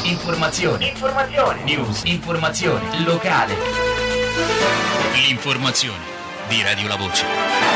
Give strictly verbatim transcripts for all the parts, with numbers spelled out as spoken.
Informazione. Informazione. News. Informazione. Locale. L'informazione di Radio La Voce.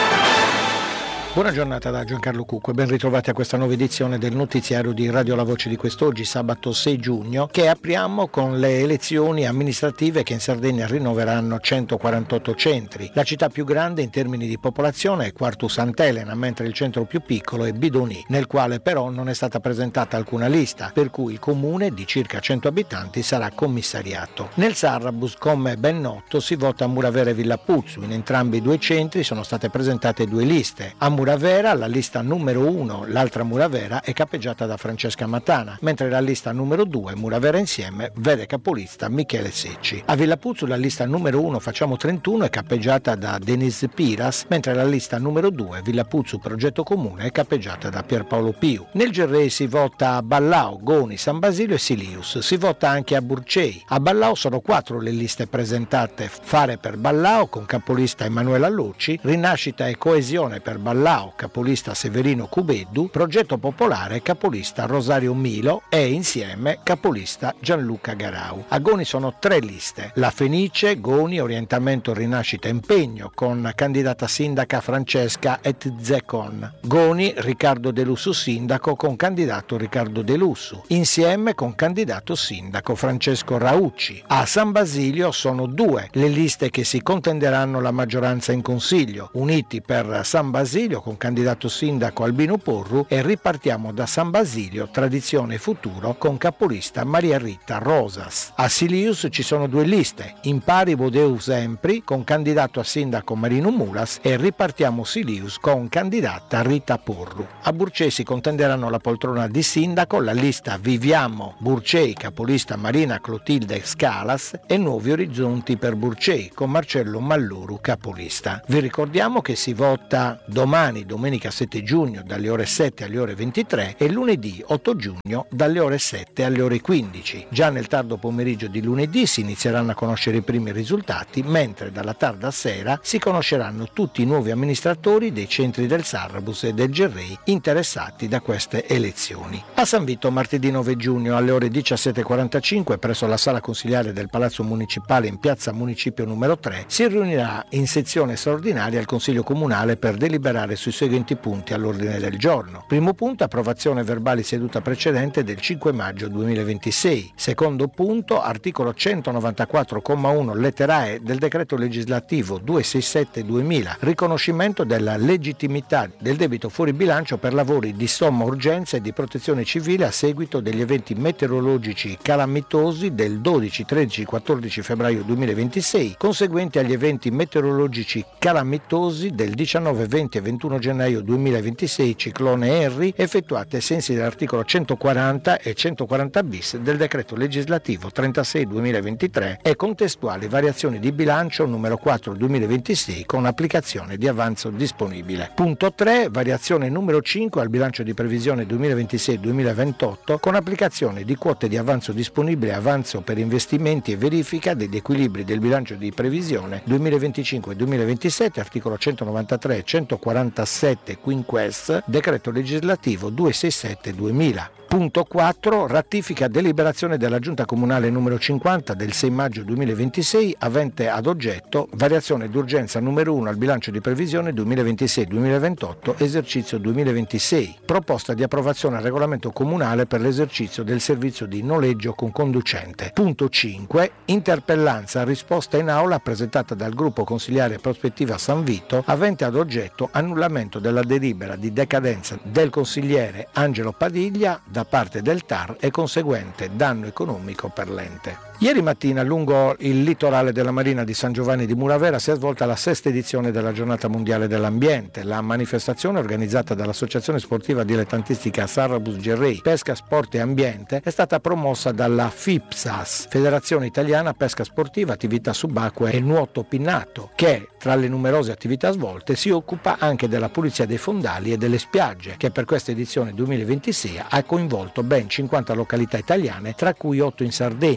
Buona giornata da Giancarlo Cucco e ben ritrovati a questa nuova edizione del notiziario di Radio La Voce di quest'oggi, sabato sei giugno, che apriamo con le elezioni amministrative che in Sardegna rinnoveranno centoquarantotto centri. La città più grande in termini di popolazione è Quartu Sant'Elena, mentre il centro più piccolo è Bidoni, nel quale però non è stata presentata alcuna lista, per cui il comune di circa cento abitanti sarà commissariato. Nel Sarrabus, come ben noto, si vota a Muravera e Villapuzzu. In entrambi i due centri sono state presentate due liste. A Muravera, la lista numero uno, l'altra Muravera, è capeggiata da Francesca Matana, mentre la lista numero due, Muravera Insieme, vede capolista Michele Secci. A Villapuzzu la lista numero uno, Facciamo trentuno, è capeggiata da Denise Piras, mentre la lista numero due, Villapuzzu Progetto Comune, è capeggiata da Pierpaolo Piu. Nel Gerrei si vota a Ballau, Goni, San Basilio e Silius. Si vota anche a Burcei. A Ballau sono quattro le liste presentate: Fare per Ballau con capolista Emanuela Lucci, Rinascita e Coesione per Ballau, capolista Severino Cubeddu, Progetto Popolare, capolista Rosario Milo e Insieme, capolista Gianluca Garau. A Goni sono tre liste: La Fenice, Goni, Orientamento Rinascita Impegno, con candidata sindaca Francesca Etzekon. Goni, Riccardo De Lussu sindaco con candidato Riccardo De Lussu. Insieme con candidato sindaco Francesco Raucci. A San Basilio sono due le liste che si contenderanno la maggioranza in consiglio: Uniti per San Basilio con candidato sindaco Albino Porru e Ripartiamo da San Basilio, Tradizione e Futuro con capolista Maria Rita Rosas. A Silius ci sono due liste: Imparibus Deus Empri con candidato a sindaco Marino Mulas e Ripartiamo Silius con candidata Rita Porru. A Burcei si contenderanno la poltrona di sindaco la lista Viviamo Burcei, capolista Marina Clotilde Scalas, e Nuovi Orizzonti per Burcei con Marcello Malluru capolista. Vi ricordiamo che si vota domani, domenica sette giugno, dalle ore sette alle ore ventitré, e lunedì otto giugno dalle ore sette alle ore quindici. Già nel tardo pomeriggio di lunedì si inizieranno a conoscere i primi risultati, mentre dalla tarda sera si conosceranno tutti i nuovi amministratori dei centri del Sarrabus e del Gerrei interessati da queste elezioni. A San Vito, martedì nove giugno alle ore diciassette e quarantacinque, presso la sala consigliare del Palazzo Municipale in piazza Municipio numero tre, si riunirà in sezione straordinaria il Consiglio Comunale per deliberare sui seguenti punti all'ordine del giorno. Primo punto, approvazione verbali seduta precedente del cinque maggio duemilaventisei. Secondo punto, articolo centonovantaquattro comma uno lettera E del decreto legislativo duecentosessantasette duemila, riconoscimento della legittimità del debito fuori bilancio per lavori di somma urgenza e di protezione civile a seguito degli eventi meteorologici calamitosi del dodici, tredici, quattordici febbraio duemilaventisei, conseguenti agli eventi meteorologici calamitosi del diciannove, venti e ventuno gennaio duemilaventisei, ciclone Henry, effettuate ai sensi dell'articolo centoquaranta e centoquaranta bis del decreto legislativo trentasei duemilaventitré e contestuali variazioni di bilancio numero quattro duemilaventisei con applicazione di avanzo disponibile. Punto tre, variazione numero cinque al bilancio di previsione duemilaventisei duemilaventotto con applicazione di quote di avanzo disponibile, avanzo per investimenti e verifica degli equilibri del bilancio di previsione duemilaventicinque duemilaventisette, articolo centonovantatré e centoquarantasette quinques, decreto legislativo duecentosessantasette duemila. Punto quattro, ratifica deliberazione della Giunta Comunale numero cinquanta del sei maggio duemilaventisei avente ad oggetto variazione d'urgenza numero uno al bilancio di previsione duemilaventisei duemilaventotto esercizio duemilaventisei, proposta di approvazione al regolamento comunale per l'esercizio del servizio di noleggio con conducente. Punto cinque, interpellanza risposta in aula presentata dal gruppo consigliare Prospettiva San Vito avente ad oggetto annullamento della delibera di decadenza del consigliere Angelo Padiglia da parte del T A R e conseguente danno economico per l'ente. Ieri mattina lungo il litorale della Marina di San Giovanni di Muravera si è svolta la sesta edizione della Giornata Mondiale dell'Ambiente. La manifestazione, organizzata dall'Associazione Sportiva Dilettantistica Sarrabus Gerrei Pesca Sport e Ambiente, è stata promossa dalla FIPSAS, Federazione Italiana Pesca Sportiva, Attività Subacquee e Nuoto Pinnato, che tra le numerose attività svolte si occupa anche della pulizia dei fondali e delle spiagge, che per questa edizione duemilaventisei ha coinvolto ben cinquanta località italiane, tra cui otto in Sardegna, una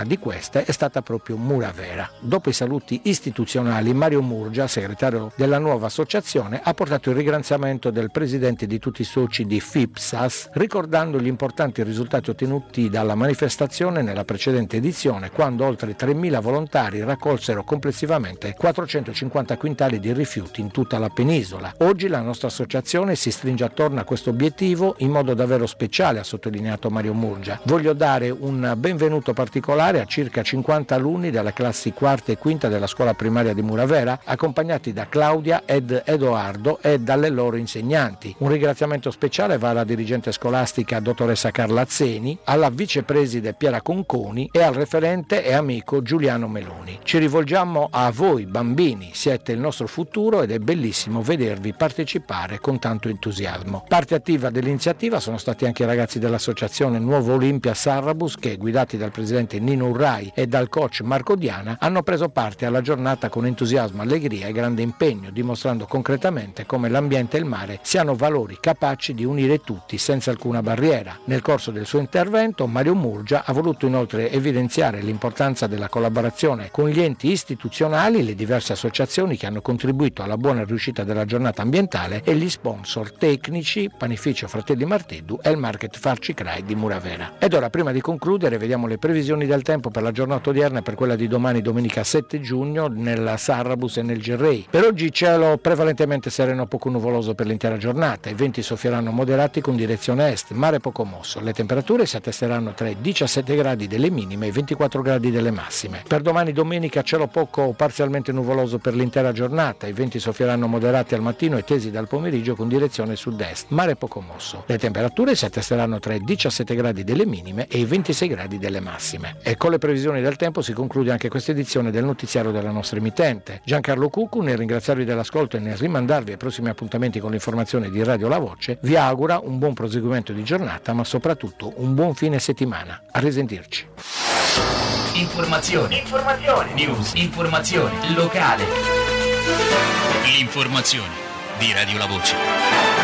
di queste è stata proprio Muravera. Dopo i saluti istituzionali, Mario Murgia, segretario della nuova associazione, ha portato il ringraziamento del presidente di tutti i soci di FIPSAS, ricordando gli importanti risultati ottenuti dalla manifestazione nella precedente edizione, quando oltre tremila volontari raccolsero complessivamente quattrocentocinquanta quintali di rifiuti in tutta la penisola. Oggi la nostra associazione si stringe attorno a questo obiettivo in modo davvero speciale, ha sottolineato Mario Murgia. Voglio dare un benvenuto particolare a circa cinquanta alunni delle classi quarta e quinta della scuola primaria di Muravera, accompagnati da Claudia ed Edoardo e dalle loro insegnanti. Un ringraziamento speciale va alla dirigente scolastica dottoressa Carla Azzeni, alla vicepreside Piera Conconi e al referente e amico Giuliano Meloni. Ci rivolgiamo a voi bambini, siete il nostro futuro ed è bellissimo vedervi partecipare con tanto entusiasmo. Parte attiva dell'iniziativa sono stati anche i ragazzi dell'associazione Nuovo Olimpia Sarrabus che, guidati dal presidente Nino Urrai e dal coach Marco Diana, hanno preso parte alla giornata con entusiasmo, allegria e grande impegno, dimostrando concretamente come l'ambiente e il mare siano valori capaci di unire tutti senza alcuna barriera. Nel corso del suo intervento Mario Murgia ha voluto inoltre evidenziare l'importanza della collaborazione con gli enti istituzionali, le diverse associazioni che hanno contribuito alla buona riuscita della giornata ambientale e gli sponsor tecnici Panificio Fratelli Marteddu e il Market Farci Crai di Muravera. Ed ora, prima di concludere, vediamo le previsioni del tempo per la giornata odierna e per quella di domani, domenica sette giugno, nella Sarrabus e nel Gerrei. Per oggi cielo prevalentemente sereno, poco nuvoloso per l'intera giornata, i venti soffieranno moderati con direzione est, mare poco mosso, le temperature si attesteranno tra i diciassette gradi delle minime e i ventiquattro gradi delle massime. Per domani domenica cielo poco o parzialmente nuvoloso per l'intera giornata, i venti soffieranno moderati al mattino e tesi dal pomeriggio con direzione sud-est, mare poco mosso. Le temperature si attesteranno tra i diciassette gradi delle minime e i ventisei gradi delle massime. E con le previsioni del tempo si conclude anche questa edizione del notiziario della nostra emittente. Giancarlo Cuccu, nel ringraziarvi dell'ascolto e nel rimandarvi ai prossimi appuntamenti con l'informazione di Radio La Voce, vi augura un buon proseguimento di giornata, ma soprattutto un buon fine settimana. A risentirci. Informazioni, informazioni, news, informazioni, locale. L'informazione di Radio La Voce.